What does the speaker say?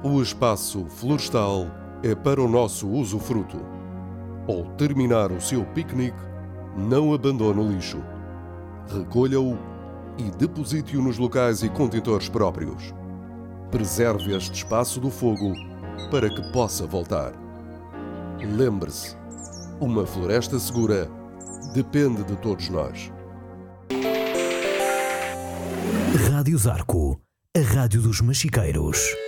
O espaço florestal é para o nosso usufruto. Ao terminar o seu piquenique, não abandone o lixo. Recolha-o e deposite-o nos locais e contentores próprios. Preserve este espaço do fogo para que possa voltar. Lembre-se, uma floresta segura depende de todos nós. Rádio Zarco, a rádio dos machiqueiros.